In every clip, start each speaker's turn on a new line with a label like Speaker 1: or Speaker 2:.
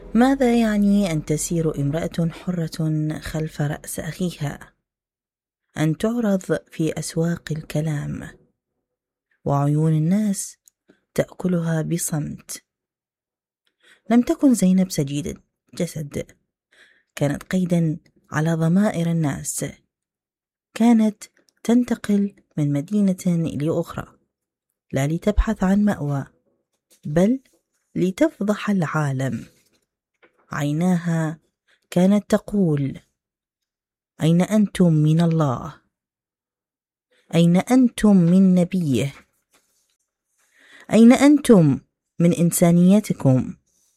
Speaker 1: ماذا يعني أن تسير امرأة حرة خلف رأس أخيها؟ أن تعرض في أسواق الكلام وعيون الناس تأكلها بصمت. لم تكن زينب سجيدة جسد، كانت قيدا على ضمائر الناس. كانت تنتقل من مدينة إلى أخرى، لا لتبحث عن مأوى بل لتفضح العالم. عيناها كانت تقول: أين أنتم من الله؟ أين أنتم من نبيه؟ أين أنتم من إنسانيتكم؟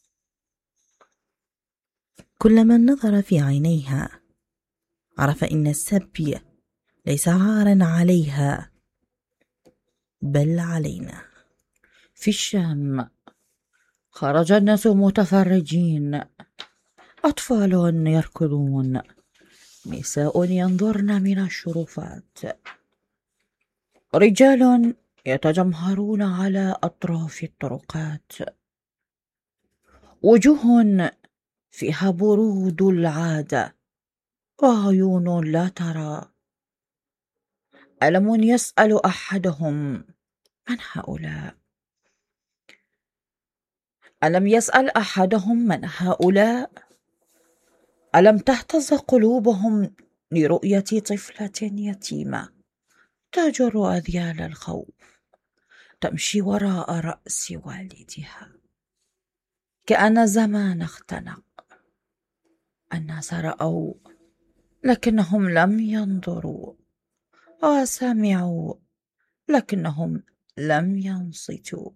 Speaker 1: كل من نظر في عينيها عرف إن السبي ليس عارا عليها بل علينا.
Speaker 2: في الشام خرج الناس متفرجين، أطفال يركضون، نساء ينظرن من الشرفات، رجال يتجمهرون على أطراف الطرقات، وجوه فيها برود العادة وعيون لا ترى. ألم يسأل أحدهم عن هؤلاء؟ ألم يسأل أحدهم من هؤلاء؟ ألم تهتز قلوبهم لرؤية طفلة يتيمة تجر أذيال الخوف تمشي وراء رأس والدها؟ كأن زمان اختنق. الناس رأوا لكنهم لم ينظروا، وسمعوا لكنهم لم ينصتوا.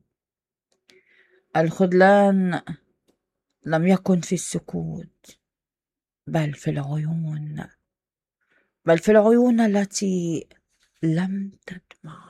Speaker 2: الخذلان لم يكن في السكوت بل في العيون، التي لم تدمع.